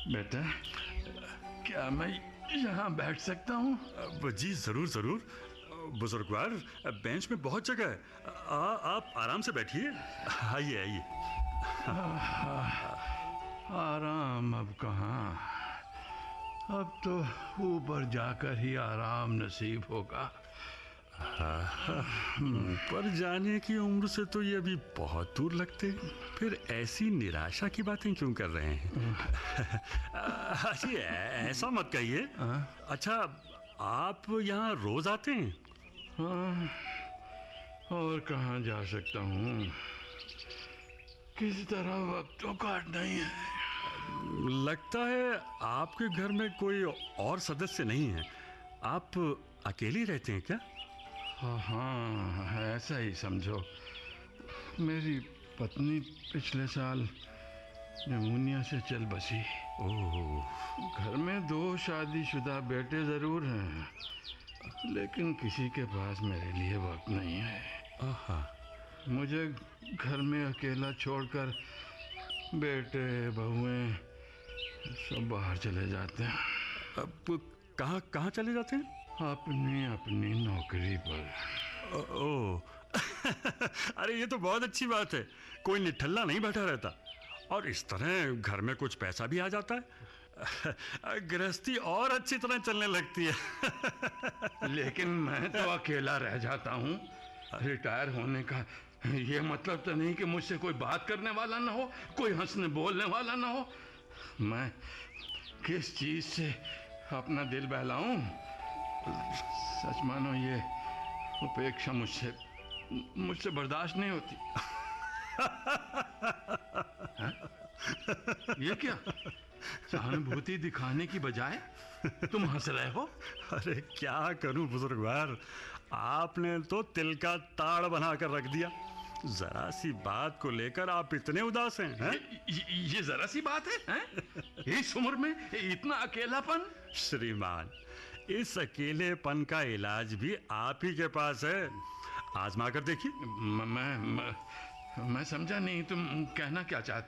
बेटा, क्या मैं यहाँ बैठ सकता हूँ? जी ज़रूर ज़रूर बुजुर्गवार, बेंच में बहुत जगह है। आप आराम से बैठिए। आइए आइए। आराम अब कहाँ, अब तो ऊपर जाकर ही आराम नसीब होगा। ऊपर जाने की उम्र से तो ये अभी बहुत दूर लगते, फिर ऐसी निराशा की बातें क्यों कर रहे हैं? अजी ऐसा मत कहिए। अच्छा, आप यहाँ रोज आते हैं? हाँ, और कहाँ जा सकता हूँ, किसी तरह वक्त तो काटना ही है। लगता है आपके घर में कोई और सदस्य नहीं है। आप अकेले रहते हैं क्या? हाँ, ऐसा ही समझो। मेरी पत्नी पिछले साल निमोनिया से चल बसी। ओह। घर में 2 शादीशुदा बेटे ज़रूर हैं, लेकिन किसी के पास मेरे लिए वक्त नहीं है। आहा। मुझे घर में अकेला छोड़कर बेटे बहुएं सब बाहर चले जाते हैं। अब कहाँ कहाँ चले जाते हैं? अपनी अपनी नौकरी पर। ओह। अरे ये तो बहुत अच्छी बात है, कोई निठल्ला नहीं बैठा रहता, और इस तरह घर में कुछ पैसा भी आ जाता है। गृहस्थी और अच्छी तरह चलने लगती है। लेकिन मैं तो अकेला रह जाता हूँ। रिटायर होने का ये मतलब तो नहीं कि मुझसे कोई बात करने वाला ना हो, कोई हंसने बोलने वाला ना हो। मैं किस चीज से अपना दिल बहलाऊं? सच मानो ये उपेक्षा मुझसे बर्दाश्त नहीं होती। ये क्या, सहानुभूति दिखाने की बजाय तुम हंस रहे हो? अरे क्या करूं बुजुर्गवार, आपने तो तिल का ताड़ बना कर रख दिया। जरा सी बात को लेकर आप इतने उदास हैं? ये जरा सी बात है? इस उम्र में इतना अकेलापन? श्रीमान, इस अकेलेपन का इलाज भी आप ही के पास है, आजमा कर देखिए। मैं समझा नहीं, तुम कहना क्या चाहते